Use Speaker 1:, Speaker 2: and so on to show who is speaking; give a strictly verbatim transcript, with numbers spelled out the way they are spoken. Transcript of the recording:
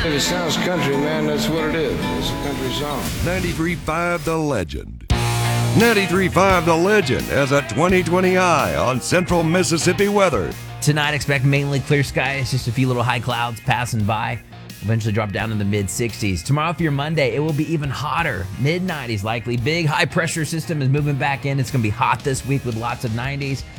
Speaker 1: If it sounds country, man, that's what it is. It's a country song.
Speaker 2: ninety-three point five The Legend. ninety-three point five The Legend as a twenty twenty eye on central Mississippi weather.
Speaker 3: Tonight, expect mainly clear skies, just a few little high clouds passing by. Eventually drop down in the mid sixties. Tomorrow for your Monday, it will be even hotter. mid nineties likely. Big high pressure system is moving back in. It's going to be hot this week with lots of nineties.